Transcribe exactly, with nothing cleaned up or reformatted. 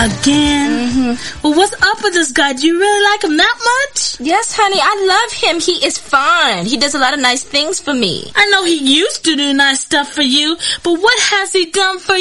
Again? Mm-hmm. Well, what's up with this guy? Do you really like him that much? Yes, honey, I love him. He is fine. He does a lot of nice things for me. I know he used to do nice stuff for you, but what has he done for you?